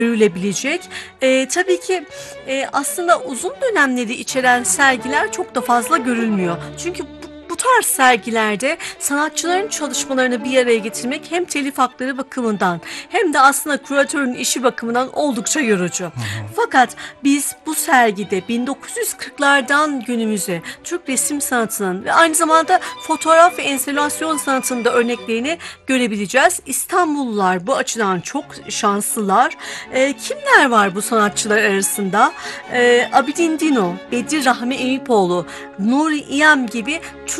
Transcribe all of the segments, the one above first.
görülebilecek. Tabii ki aslında uzun dönemleri içeren sergiler çok da fazla görülmüyor. Çünkü bu tarz sergilerde sanatçıların çalışmalarını bir araya getirmek hem telif hakları bakımından hem de aslında küratörün işi bakımından oldukça yorucu. Hı hı. Fakat biz bu sergide 1940'lardan günümüze Türk resim sanatının ve aynı zamanda fotoğraf ve enstelasyon sanatının da örneklerini görebileceğiz. İstanbullular bu açıdan çok şanslılar. Kimler var bu sanatçılar arasında? Abidin Dino, Bedri Rahmi Eyüpoğlu, Nuri İyem gibi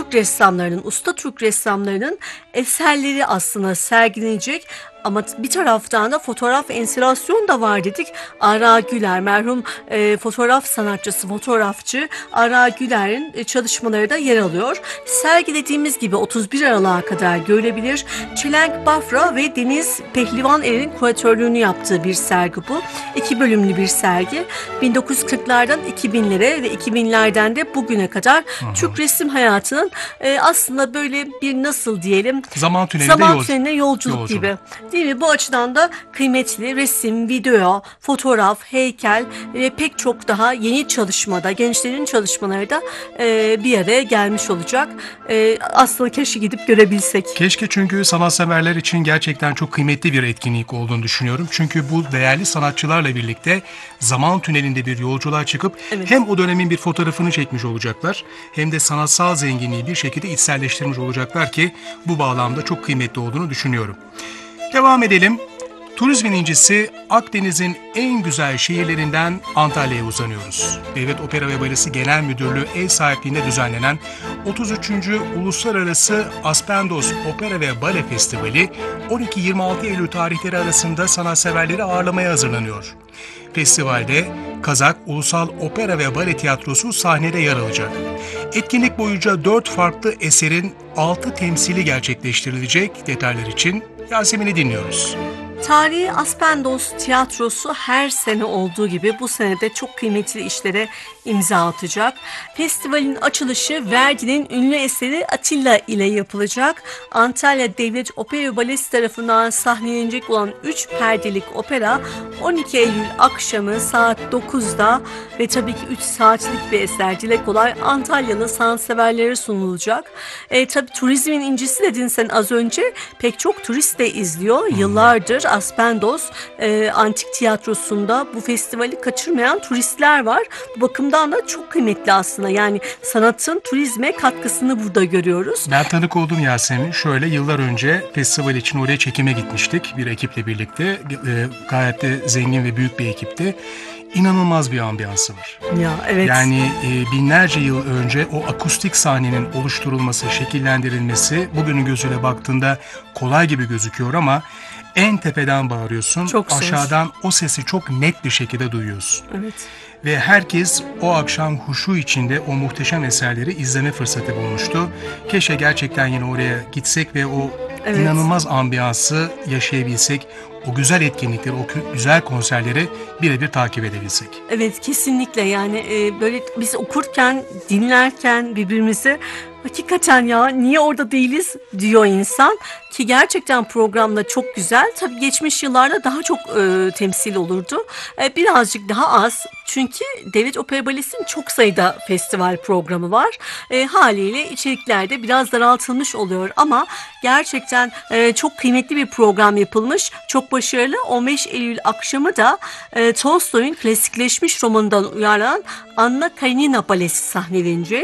usta Türk ressamlarının eserleri aslında sergilenecek. Ama bir taraftan da fotoğraf ve enstelasyon da var dedik. Ara Güler, merhum fotoğraf sanatçısı, fotoğrafçı Ara Güler'in çalışmaları da yer alıyor. Sergi dediğimiz gibi 31 Aralık'a kadar görülebilir. Çelenk Bafra ve Deniz Pehlivaner'in kuratörlüğünü yaptığı bir sergi bu. 2 bölümlü bir sergi. 1940'lardan 2000'lere ve 2000'lerden de bugüne kadar Türk resim hayatının aslında böyle bir nasıl diyelim Zaman tüneline yolculuk gibi. Değil mi? Bu açıdan da kıymetli resim, video, fotoğraf, heykel ve pek çok daha yeni çalışmada, gençlerin çalışmaları da bir araya gelmiş olacak. Aslında keşke gidip görebilsek. Keşke, çünkü sanatseverler için gerçekten çok kıymetli bir etkinlik olduğunu düşünüyorum. Çünkü bu değerli sanatçılarla birlikte zaman tünelinde bir yolculuğa çıkıp hem o dönemin bir fotoğrafını çekmiş olacaklar hem de sanatsal zenginliği bir şekilde içselleştirmiş olacaklar ki bu bağlamda çok kıymetli olduğunu düşünüyorum. Devam edelim. Turizmin incisi Akdeniz'in en güzel şehirlerinden Antalya'ya uzanıyoruz. Devlet Opera ve Balesi Genel Müdürlüğü ev sahipliğinde düzenlenen 33. Uluslararası Aspendos Opera ve Bale Festivali 12-26 Eylül tarihleri arasında sanatseverleri ağırlamaya hazırlanıyor. Festivalde Kazak Ulusal Opera ve Bale Tiyatrosu sahnede yer alacak. Etkinlik boyunca 4 farklı eserin 6 temsili gerçekleştirilecek. Detaylar için Yasemin'i dinliyoruz. Tarihi Aspendos Tiyatrosu her sene olduğu gibi bu sene de çok kıymetli işlere imza atacak. Festivalin açılışı Verdi'nin ünlü eseri Atilla ile yapılacak. Antalya Devlet Opera ve Balesi tarafından sahnelenecek olan 3 perdelik opera 12 Eylül akşamı saat 9'da ve tabii ki 3 saatlik bir eser. Dile kolay Antalyalı sanatseverlere sunulacak. Tabii turizmin incisi dedin sen az önce. Pek çok turist de izliyor. Yıllardır Aspendos Antik Tiyatrosu'nda bu festivali kaçırmayan turistler var. Bu bakımdan da çok kıymetli aslında. Yani sanatın turizme katkısını burada görüyoruz. Ben tanık oldum Yasemin. Şöyle yıllar önce festival için oraya çekime gitmiştik bir ekiple birlikte. Gayet de zengin ve büyük bir ekipti. İnanılmaz bir ambiyansı var. Ya evet. Yani binlerce yıl önce o akustik sahnenin oluşturulması, şekillendirilmesi bugünün gözüyle baktığında kolay gibi gözüküyor ama en tepeden bağırıyorsun. Çok aşağıdan o sesi çok net bir şekilde duyuyorsun. Evet. Ve herkes o akşam huşu içinde o muhteşem eserleri izleme fırsatı bulmuştu. Keşke gerçekten yine oraya gitsek ve o inanılmaz ambiyansı yaşayabilsek. O güzel etkinlikleri, o güzel konserleri birebir takip edebilsek. Evet, kesinlikle. Yani böyle biz okurken, dinlerken birbirimize hakikaten ya niye orada değiliz diyor insan. Ki gerçekten programda çok güzel. Tabii geçmiş yıllarda daha çok temsil olurdu. Birazcık daha az. Çünkü Devlet Opera Balesi'nin çok sayıda festival programı var. Haliyle içeriklerde biraz daraltılmış oluyor. Ama gerçekten çok kıymetli bir program yapılmış. Çok başarılı. 15 Eylül akşamı da Tolstoy'un klasikleşmiş romanından uyarlanan Anna Karenina Balesi sahnelenecek.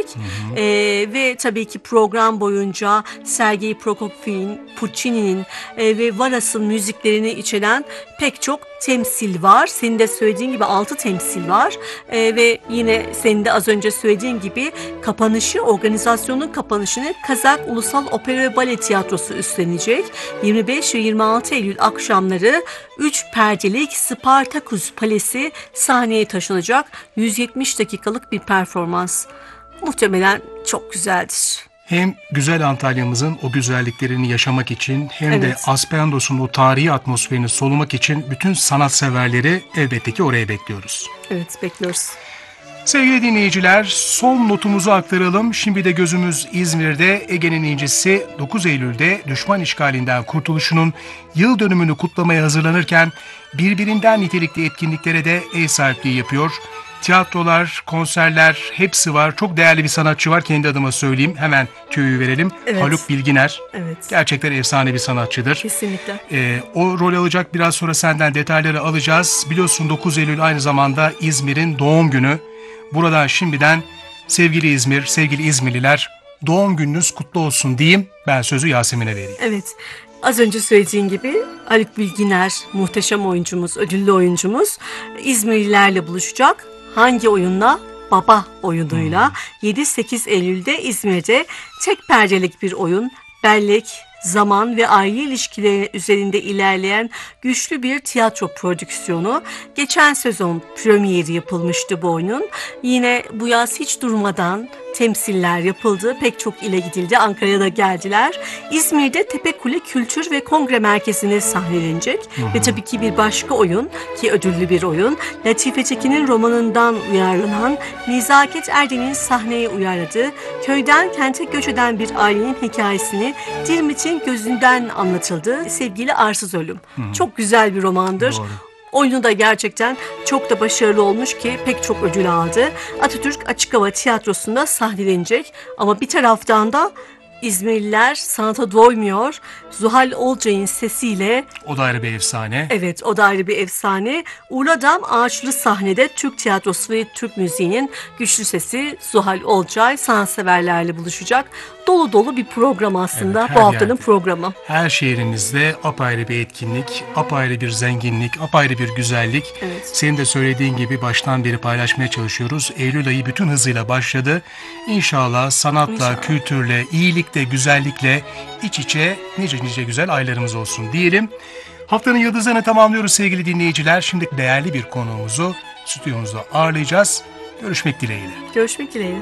Ve tabii ki program boyunca Sergei Prokofiev'in, Puccini'nin ve Varas'ın müziklerini içeren pek çok temsil var. Senin de söylediğin gibi 6 temsil var. Ve yine senin de az önce söylediğin gibi organizasyonun kapanışını Kazak Ulusal Opera ve Bale Tiyatrosu üstlenecek. 25 ve 26 Eylül akşamları 3 perdelik Spartakus Palesi sahneye taşınacak. 170 dakikalık bir performans. Muhtemelen çok güzeldir. Hem güzel Antalya'mızın o güzelliklerini yaşamak için hem de Aspendos'un o tarihi atmosferini solumak için bütün sanatseverleri elbette ki oraya bekliyoruz. Evet, bekliyoruz. Sevgili dinleyiciler, son notumuzu aktaralım. Şimdi de gözümüz İzmir'de. Ege'nin incisi 9 Eylül'de düşman işgalinden kurtuluşunun yıl dönümünü kutlamaya hazırlanırken birbirinden nitelikli etkinliklere de ev sahipliği yapıyor. Tiyatrolar, konserler hepsi var. Çok değerli bir sanatçı var, kendi adıma söyleyeyim. Hemen tüyoyu verelim. Evet. Haluk Bilginer. Evet. Gerçekten efsane bir sanatçıdır. Kesinlikle. O rol alacak, biraz sonra senden detayları alacağız. Biliyorsun 9 Eylül aynı zamanda İzmir'in doğum günü. Buradan şimdiden sevgili İzmir, sevgili İzmirliler, doğum gününüz kutlu olsun diyeyim. Ben sözü Yasemin'e vereyim. Evet. Az önce söylediğin gibi Haluk Bilginer, muhteşem oyuncumuz, ödüllü oyuncumuz İzmirlilerle buluşacak. Hangi oyunla? Baba oyunuyla. 7-8 Eylül'de İzmir'de tek perdelik bir oyun. Bellek, zaman ve aile ilişkileri üzerinde ilerleyen güçlü bir tiyatro prodüksiyonu. Geçen sezon premieri yapılmıştı bu oyunun. Yine bu yaz hiç durmadan temsiller yapıldı. Pek çok ile gidildi. Ankara'ya da geldiler. İzmir'de Tepekule Kültür ve Kongre Merkezi'ne sahnelenecek. Ve tabii ki bir başka oyun ki ödüllü bir oyun. Latife Tekin'in romanından uyarlanan Nezaket Erden'in sahneye uyarladığı köyden kente göç eden bir ailenin hikayesini Dirmit'in gözünden anlatıldı. Sevgili Arsız Ölüm. Çok güzel bir romandır. Doğru. Oyunu da gerçekten çok da başarılı olmuş ki pek çok ödül aldı. Atatürk Açık Hava Tiyatrosu'nda sahnelenecek ama bir taraftan da İzmirliler sanata doymuyor. Zuhal Olcay'ın sesiyle, O da ayrı bir efsane. evet o da ayrı bir efsane. Uğurladam Ağaçlı sahnede Türk tiyatrosu ve Türk müziğinin güçlü sesi Zuhal Olcay sanatseverlerle buluşacak. Dolu dolu bir program aslında, Evet, her bu haftanın yerde. programı. Her şehrimizde apayrı bir etkinlik, apayrı bir zenginlik, apayrı bir güzellik. Evet. Senin de söylediğin gibi baştan beri paylaşmaya çalışıyoruz. Eylül ayı bütün hızıyla başladı. İnşallah sanatla, İnşallah. kültürle, iyilikle, güzellikle iç içe nice güzel aylarımız olsun diyelim. Haftanın yıldızlarını tamamlıyoruz sevgili dinleyiciler. Şimdi değerli bir konuğumuzu stüdyomuzda ağırlayacağız. Görüşmek dileğiyle. Görüşmek dileğiyle.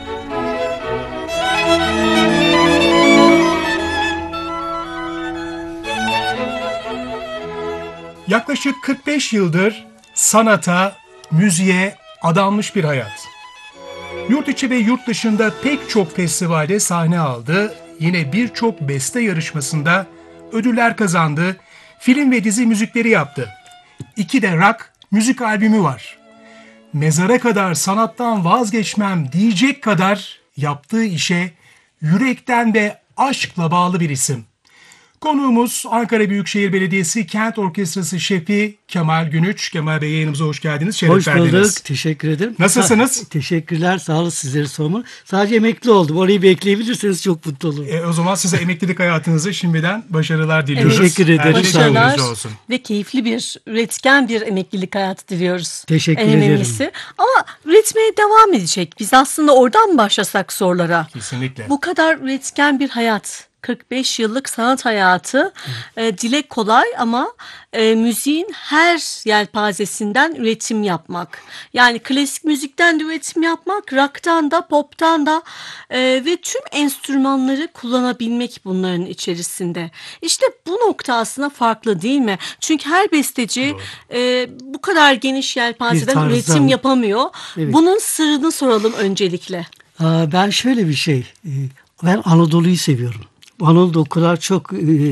Yaklaşık 45 yıldır sanata, müziğe adanmış bir hayat. Yurt içi ve yurt dışında pek çok festivalde sahne aldı. Yine birçok beste yarışmasında ödüller kazandı. Film ve dizi müzikleri yaptı. 2 de rock müzik albümü var. Mezara kadar sanattan vazgeçmem diyecek kadar yaptığı işe yürekten ve aşkla bağlı bir isim. Konuğumuz Ankara Büyükşehir Belediyesi Kent Orkestrası Şefi Kemal Günüç. Kemal Bey, yayınımıza hoş geldiniz. Şeref Hoş verdiniz. bulduk. Teşekkür ederim. Nasılsınız? Teşekkürler. Sağ olun, sizleri sormalı. Sadece emekli oldum. Orayı bekleyebilirseniz çok mutlu olurum. O zaman size emeklilik hayatınızı şimdiden başarılar diliyoruz. Teşekkür ederim. Her şey Sağ olun. gönlünüzce olsun. Ve keyifli bir, üretken bir emeklilik hayatı diliyoruz. Teşekkür en ederim. önemlisi. Ama üretmeye devam edecek. Biz aslında oradan mı başlasak sorulara? Kesinlikle. Bu kadar üretken bir hayat. 45 yıllık sanat hayatı, dile kolay ama müziğin her yelpazesinden üretim yapmak. Yani klasik müzikten de üretim yapmak, rock'tan da, pop'tan da ve tüm enstrümanları kullanabilmek bunların içerisinde. İşte bu nokta aslında farklı değil mi? Çünkü her besteci bu kadar geniş Bir yelpazeden tarzdan. üretim yapamıyor. Evet. Bunun sırrını soralım öncelikle. Ben şöyle bir şey. Ben Anadolu'yu seviyorum. Anadolu'da o kadar çok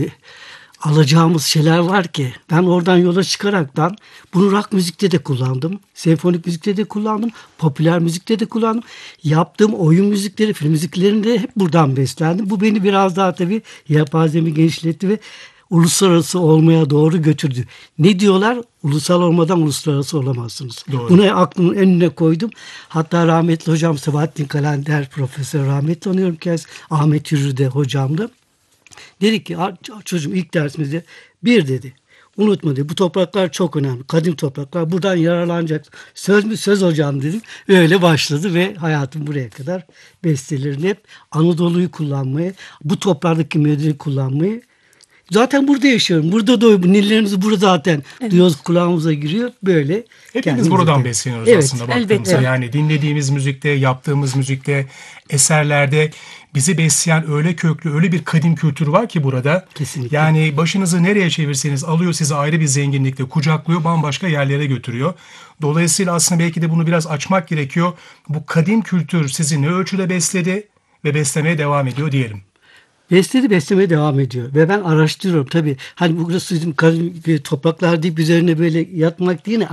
alacağımız şeyler var ki. Ben oradan yola çıkaraktan bunu rock müzikte de kullandım. Senfonik müzikte de kullandım. Popüler müzikte de kullandım. Yaptığım oyun müzikleri, film müziklerinde hep buradan beslendim. Bu beni biraz daha tabii yelpazemi genişletti ve uluslararası olmaya doğru götürdü. Ne diyorlar? Ulusal olmadan uluslararası olamazsınız. Doğru. Bunu aklımın önüne koydum. Hatta rahmetli hocam Sabahattin Kalender, Profesör rahmetli tanıyorum kendisi. Ahmet Yürü de hocamdı. Dedi ki çocuğum ilk dersimizde bir dedi. Unutma dedi. Bu topraklar çok önemli. Kadim topraklar. Buradan yararlanacak. Söz mü? Söz hocam dedim. Öyle başladı ve hayatım buraya kadar bestelerini hep Anadolu'yu kullanmayı, bu toplardaki melodiyi kullanmayı Zaten burada yaşıyorum. Burada doğuyorum. Nillerimiz burada zaten. Duyuyoruz, kulağımıza giriyor. Böyle. Hepimiz kendimizi buradan de- besleniyoruz Evet, aslında elbette. baktığımızda. Yani dinlediğimiz müzikte, yaptığımız müzikte, eserlerde bizi besleyen öyle köklü, öyle bir kadim kültür var ki burada. Kesinlikle. Yani başınızı nereye çevirseniz alıyor sizi ayrı bir zenginlikle kucaklıyor, bambaşka yerlere götürüyor. Dolayısıyla aslında belki de bunu biraz açmak gerekiyor. Bu kadim kültür sizi ne ölçüde besledi ve beslemeye devam ediyor diyelim. beslemeye devam ediyor. Ve ben araştırıyorum tabii. Hani burası bizim topraklar deyip üzerine böyle yatmak değil.